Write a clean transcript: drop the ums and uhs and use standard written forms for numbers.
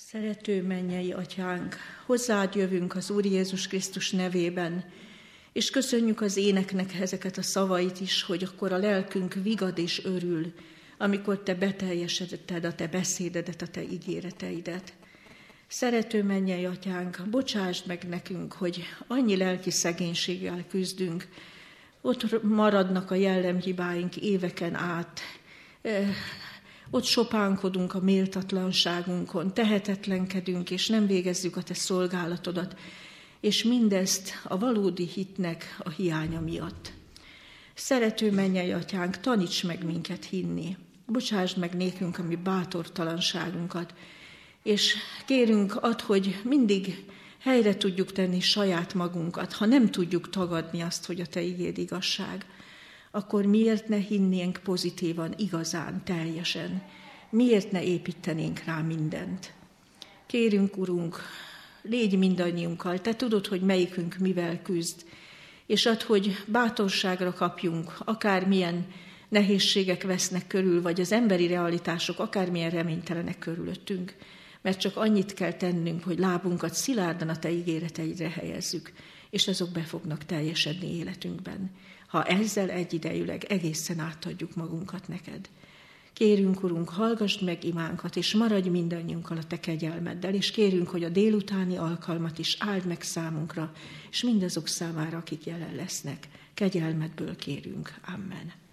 Szerető mennyei Atyánk, hozzád jövünk az Úr Jézus Krisztus nevében, és köszönjük az éneknek ezeket a szavait is, hogy akkor a lelkünk vigad és örül, amikor Te beteljesedted a Te beszédedet, a Te ígéreteidet. Szerető mennyei Atyánk, bocsásd meg nekünk, hogy annyi lelki szegénységgel küzdünk, ott maradnak a jellemhibáink éveken át, ott sopánkodunk a méltatlanságunkon, tehetetlenkedünk, és nem végezzük a Te szolgálatodat, és mindezt a valódi hitnek a hiánya miatt. Szerető mennyei Atyánk, taníts meg minket hinni, bocsásd meg nékünk a mi bátortalanságunkat, és kérünk add, hogy mindig helyre tudjuk tenni saját magunkat, ha nem tudjuk tagadni azt, hogy a Te igéd igazság, akkor miért ne hinnénk pozitívan, igazán, teljesen? Miért ne építenénk rá mindent? Kérünk, Urunk, légy mindannyiunkkal, Te tudod, hogy melyikünk mivel küzd, és add, hogy bátorságra kapjunk, akármilyen nehézségek vesznek körül, vagy az emberi realitások akármilyen reménytelenek körülöttünk, mert csak annyit kell tennünk, hogy lábunkat szilárdan a Te ígéreteidre helyezzük, és azok be fognak teljesedni életünkben, ha ezzel egyidejűleg egészen átadjuk magunkat neked. Kérünk, Urunk, hallgassd meg imánkat, és maradj mindannyiunkkal a Te kegyelmeddel, és kérünk, hogy a délutáni alkalmat is áld meg számunkra, és mindazok számára, akik jelen lesznek. Kegyelmedből kérünk. Amen.